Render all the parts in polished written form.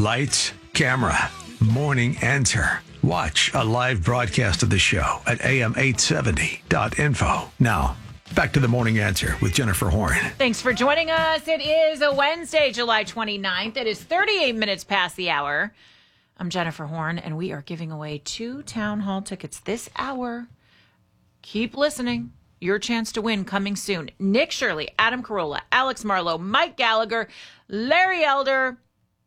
Lights, camera, morning answer. Watch a live broadcast of the show at am870.info. Now, back to the morning answer with Jennifer Horn. Thanks for joining us. It is a Wednesday, July 29th. It is 38 minutes past the hour. I'm Jennifer Horn, and we are giving away 2 town hall tickets this hour. Keep listening. Your chance to win coming soon. Nick Shirley, Adam Carolla, Alex Marlowe, Mike Gallagher, Larry Elder,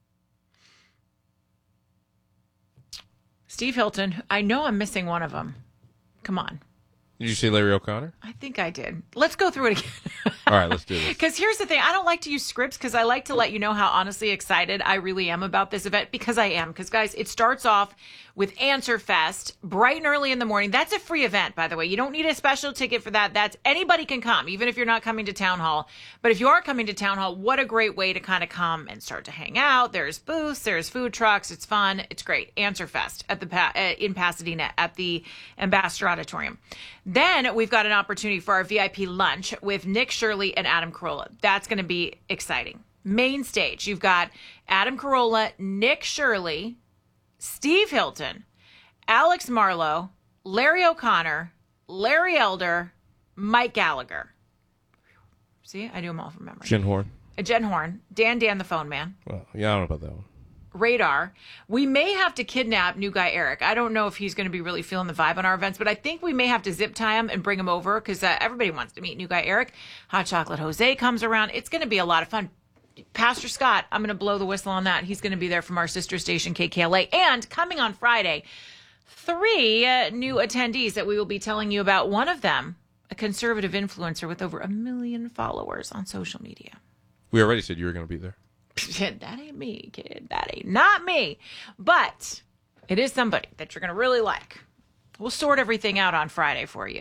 Steve Hilton. I know I'm missing one of them. Come on. Did you say Larry O'Connor? I think I did. Let's go through it again. All right, let's do this. Because here's the thing. I don't like to use scripts because I like to let you know how honestly excited I really am about this event, because I am. Because, guys, it starts off with Answer Fest, bright and early in the morning. That's a free event, by the way. You don't need a special ticket for that. That's anybody can come, even if you're not coming to Town Hall. But if you are coming to Town Hall, what a great way to kind of come and start to hang out. There's booths, there's food trucks. It's fun. It's great. Answer Fest at the in Pasadena at the Ambassador Auditorium. Then we've got an opportunity for our VIP lunch with Nick Shirley and Adam Carolla. That's going to be exciting. Main stage, you've got Adam Carolla, Nick Shirley, Steve Hilton, Alex Marlowe, Larry O'Connor, Larry Elder, Mike Gallagher. See, I do them all from memory. Jen Horn. Jen Horn, Dan the phone man. Well, yeah, I don't know about that one. Radar. We may have to kidnap new guy Eric. I don't know if he's going to be really feeling the vibe on our events, but I think we may have to zip tie him and bring him over because everybody wants to meet new guy Eric. Hot Chocolate Jose comes around. It's going to be a lot of fun. Pastor Scott, I'm going to blow the whistle on that. He's going to be there from our sister station, KKLA. And coming on Friday, 3 new attendees that we will be telling you about. One of them, a conservative influencer with over 1 million followers on social media. We already said you were going to be there. That ain't me, kid. That ain't not me. But it is somebody that you're going to really like. We'll sort everything out on Friday for you.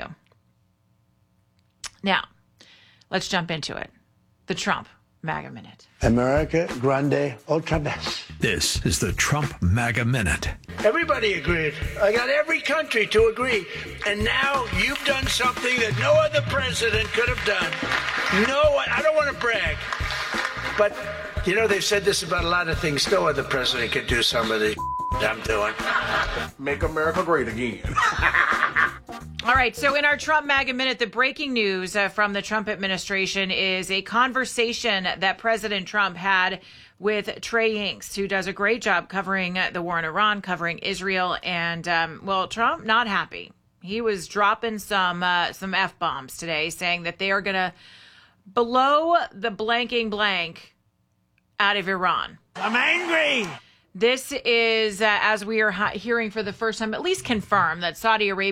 Now, let's jump into it. The Trump MAGA Minute. America Grande Otra Vez. This is the Trump MAGA Minute. Everybody agreed. I got every country to agree. And now you've done something that no other president could have done. I don't want to brag, but you know, they've said this about a lot of things. No other president could do some of the I'm doing. Make America great again. All right, so in our Trump MAGA Minute, the breaking news from the Trump administration is a conversation that President Trump had with Trey Yingst, who does a great job covering the war in Iran, covering Israel. And, Trump not happy. He was dropping some F-bombs today, saying that they are going to blow the blanking blank out of Iran. I'm angry. This is, as we are hearing for the first time, at least confirmed that Saudi Arabia